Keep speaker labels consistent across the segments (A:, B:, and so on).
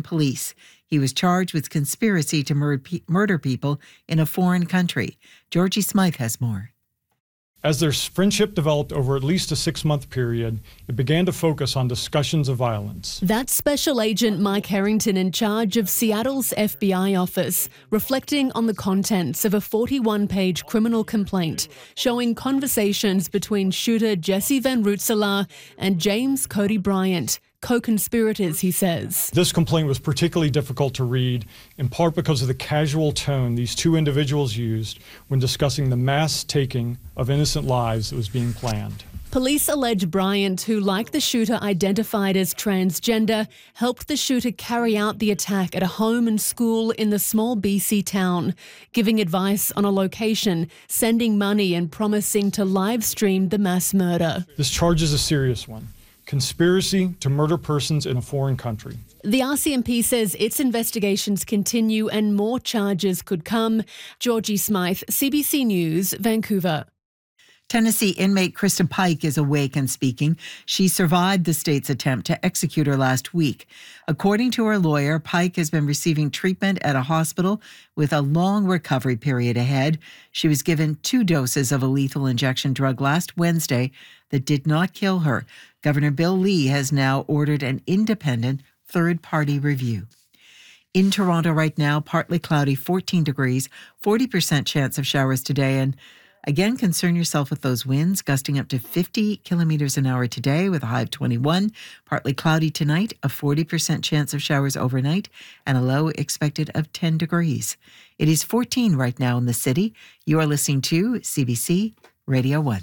A: police. He was charged with conspiracy to murder people in a foreign country. Georgie Smythe has more.
B: As their friendship developed over at least a 6-month period, it began to focus on discussions of violence.
C: That's Special Agent Mike Harrington in charge of Seattle's FBI office, reflecting on the contents of a 41-page criminal complaint showing conversations between shooter Jesse Van Rootselaar and James Cody Bryant, co-conspirators, he says.
B: This complaint was particularly difficult to read, in part because of the casual tone these two individuals used when discussing the mass taking of innocent lives that was being planned.
C: Police allege Bryant, who, like the shooter identified as transgender, helped the shooter carry out the attack at a home and school in the small BC town, giving advice on a location, sending money and promising to live stream the mass murder.
B: This charge is a serious one. Conspiracy to murder persons in a foreign country.
C: The RCMP says its investigations continue and more charges could come. Georgie Smythe, CBC News, Vancouver.
A: Tennessee inmate Krista Pike is awake and speaking. She survived the state's attempt to execute her last week. According to her lawyer, Pike has been receiving treatment at a hospital with a long recovery period ahead. She was given 2 doses of a lethal injection drug last Wednesday that did not kill her. Governor Bill Lee has now ordered an independent third-party review. In Toronto right now, partly cloudy, 14 degrees, 40% chance of showers today, and again, concern yourself with those winds gusting up to 50 kilometers an hour today with a high of 21. Partly cloudy tonight, a 40% chance of showers overnight, and a low expected of 10 degrees. It is 14 right now in the city. You are listening to CBC Radio 1.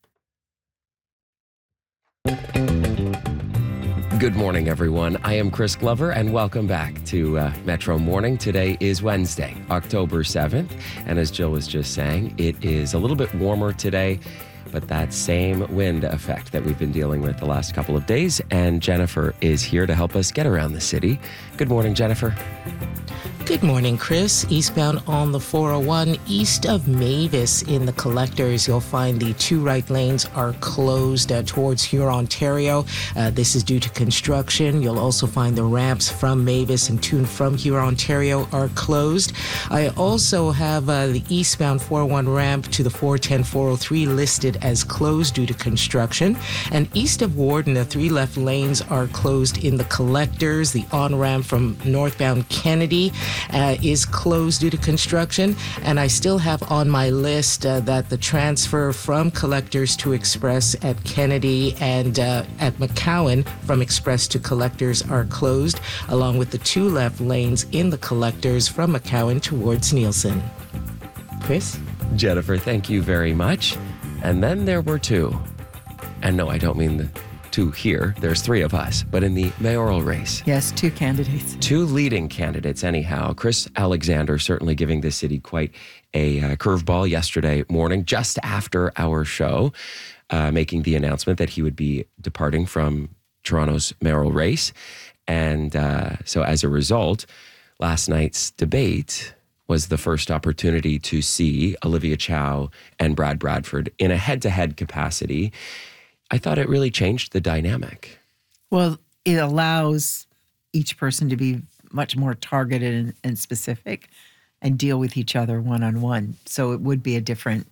D: Good morning, everyone. I am Chris Glover, and welcome back to Metro Morning. Today is Wednesday, October 7th, and as Jill was just saying, it is a little bit warmer today, but that same wind effect that we've been dealing with the last couple of days, and Jennifer is here to help us get around the city. Good morning, Jennifer.
E: Good morning, Chris. Eastbound on the 401, east of Mavis in the Collectors, you'll find the 2 right lanes are closed towards Huron, Ontario. This is due to construction. You'll also find the ramps from Mavis and to and from Huron, Ontario are closed. I also have the eastbound 401 ramp to the 410-403 listed as closed due to construction. And east of Warden, the 3 left lanes are closed in the Collectors. The on-ramp from northbound Kennedy is closed due to construction, and I still have on my list that the transfer from Collectors to Express at Kennedy and at McCowan from Express to Collectors are closed, along with the 2 left lanes in the Collectors from McCowan towards Nielsen. Chris?
D: Jennifer, thank you very much. And then there were 2. And no, I don't mean the 2 here. There's 3 of us, but in the mayoral race.
A: Yes, 2 candidates.
D: 2 leading candidates, anyhow. Chris Alexander certainly giving the city quite a curveball yesterday morning, just after our show, making the announcement that he would be departing from Toronto's mayoral race. And so as a result, last night's debate was the first opportunity to see Olivia Chow and Brad Bradford in a head-to-head capacity. I thought it really changed the dynamic.
A: Well, it allows each person to be much more targeted and specific and deal with each other one-on-one. So it would be a different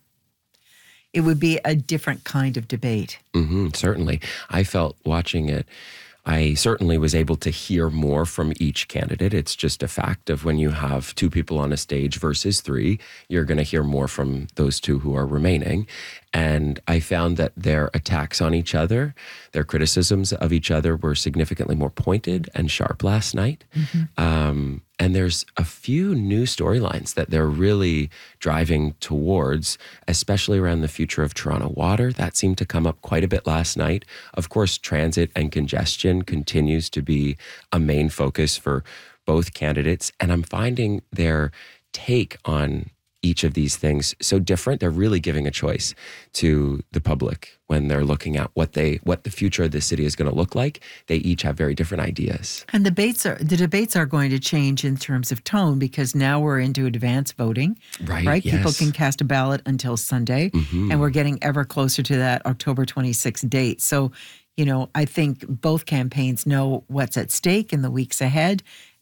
A: kind of debate.
D: Certainly. I felt watching it, I certainly was able to hear more from each candidate. It's just a fact of when you have 2 people on a stage versus 3, you're going to hear more from those 2 who are remaining. And I found that their attacks on each other, their criticisms of each other were significantly more pointed and sharp last night. And there's a few new storylines that they're really driving towards, especially around the future of Toronto Water. That seemed to come up quite a bit last night. Of course, transit and congestion continues to be a main focus for both candidates. And I'm finding their take on each of these things so different. They're really giving a choice to the public when they're looking at what the future of the city is going to look like. They each have very different ideas.
A: And the debates are going to change in terms of tone because now we're into advance voting. Right?
D: Yes.
A: People can cast a ballot until Sunday, and we're getting ever closer to that October 26th date. So, I think both campaigns know what's at stake in the weeks ahead,